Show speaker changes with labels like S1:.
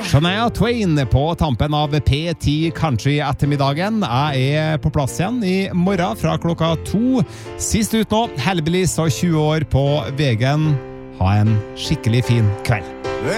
S1: Shania Twain på tampen av P10 Country-ettermiddagen. Jeg på plass igjen I morgen fra klokka 2. Sist ut nå, Hellbillies og 20 år på vegen. Ha en skikkelig fin kveld.